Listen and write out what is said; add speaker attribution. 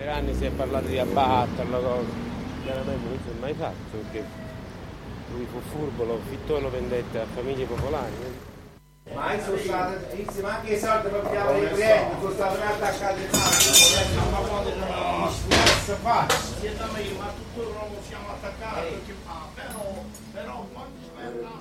Speaker 1: Per anni si è parlato di abbatterlo, cosa. Chiaramente non si è mai fatto perché lui fu furbo, lo affittò e lo vendette a famiglie popolari.
Speaker 2: Ma sono state insieme anche i soldi per pigliare i clienti, sono stati attaccati in mano, ma quando non si fa.
Speaker 3: Ma tutto non siamo attaccati, però quando